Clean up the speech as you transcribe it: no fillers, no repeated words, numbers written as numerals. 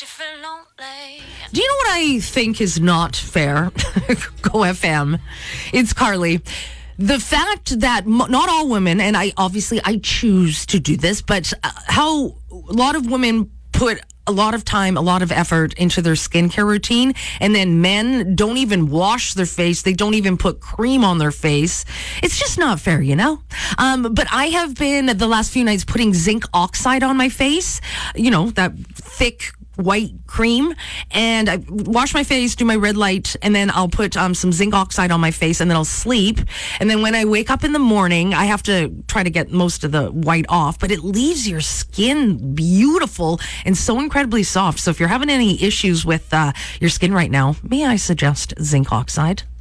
Do you know what I think is not fair? Go FM. It's Carly. The fact that not all women, and I choose to do this, but how a lot of women put a lot of time, a lot of effort into their skincare routine, and then men don't even wash their face. They don't even put cream on their face. It's just not fair, you know? But I have been, the last few nights, putting zinc oxide on my face, you know, that thick white cream, and I wash my face, do my red light, and then I'll put some zinc oxide on my face, and then I'll sleep. And then when I wake up in the morning, I have to try to get most of the white off, but it leaves your skin beautiful and so incredibly soft. So if you're having any issues with your skin right now, may I suggest zinc oxide?